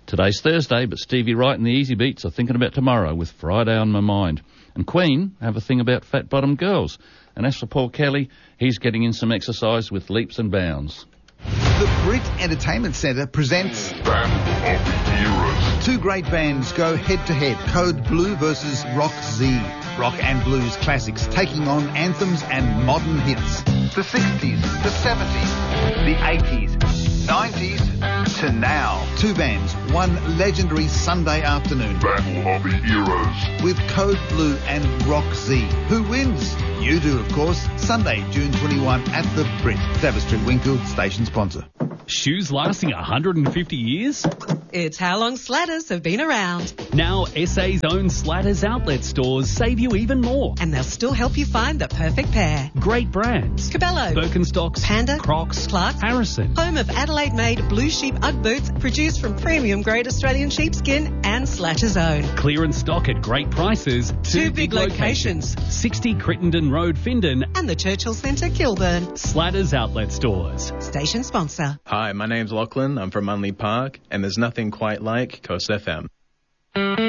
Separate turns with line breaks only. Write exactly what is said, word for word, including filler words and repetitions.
Today's Thursday, but Stevie Wright and the Easy Beats are thinking about tomorrow with Friday on my mind. And Queen have a thing about fat-bottomed girls. And as for Paul Kelly, he's getting in some exercise with leaps and bounds.
The Brit Entertainment Centre presents
Battle of the Eras.
Two great bands go head-to-head. Code Blue versus Rock Z. Rock and blues classics taking on anthems and modern hits. The sixties, the seventies, the eighties, nineties to now. Two bands, one legendary Sunday afternoon.
Battle of the Eras.
With Code Blue and Rock Z. Who wins? You do, of course. Sunday, June twenty-first at the Brit. Davis Street, Wingfield, station sponsor.
Shoes lasting one hundred fifty years?
It's how long Slatters have been around.
Now S A's own Slatters outlet stores save you even more.
And they'll still help you find the perfect pair.
Great brands.
Cabello,
Birkenstocks,
Panda,
Crocs,
Clarks,
Harrison.
Home of Adelaide-made Blue Sheep Ugg boots produced from premium-grade Australian sheepskin and Slatters own.
Clearance stock at great prices.
Two, Two big, big locations.
locations. sixty Crittenden Road, Findon.
And the Churchill Centre, Kilburn.
Slatters outlet stores.
Station sponsor.
Hi, my name's Lachlan. I'm from Munley Park, and there's nothing quite like Coast F M.